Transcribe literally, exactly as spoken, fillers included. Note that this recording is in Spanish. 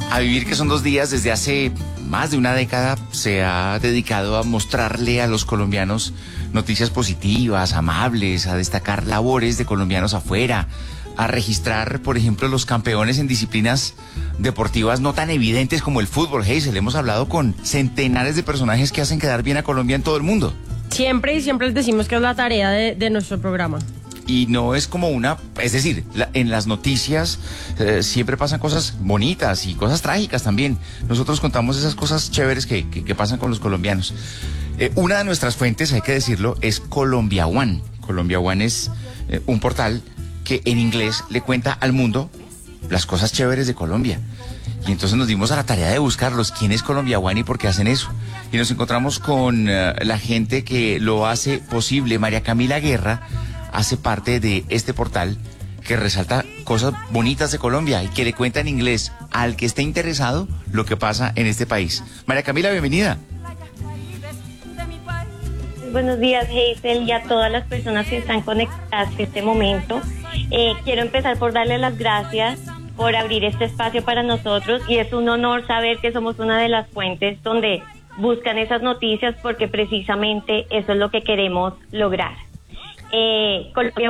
A Vivir, que son dos días, desde hace más de una década se ha dedicado a mostrarle a los colombianos noticias positivas, amables, a destacar labores de colombianos afuera, a registrar, por ejemplo, los campeones en disciplinas deportivas no tan evidentes como el fútbol. Hazel, hemos hablado con centenares de personajes que hacen quedar bien a Colombia en todo el mundo. Siempre y siempre les decimos que es la tarea de, de nuestro programa. Y no es como una, es decir, la, en las noticias eh, siempre pasan cosas bonitas y cosas trágicas también. Nosotros contamos esas cosas chéveres que, que, que pasan con los colombianos. Eh, una de nuestras fuentes, hay que decirlo, es Colombia One. Colombia One es eh, un portal que en inglés le cuenta al mundo las cosas chéveres de Colombia. Y entonces nos dimos a la tarea de buscarlos, quién es Colombia One y por qué hacen eso. Y nos encontramos con uh, la gente que lo hace posible. María Camila Guerra hace parte de este portal que resalta cosas bonitas de Colombia y que le cuenta en inglés al que esté interesado lo que pasa en este país. María Camila, bienvenida. Buenos días, Hazel, y a todas las personas que están conectadas en este momento. Eh, quiero empezar por darle las gracias por abrir este espacio para nosotros, y es un honor saber que somos una de las fuentes donde buscan esas noticias, porque precisamente eso es lo que queremos lograr. Eh, Colombia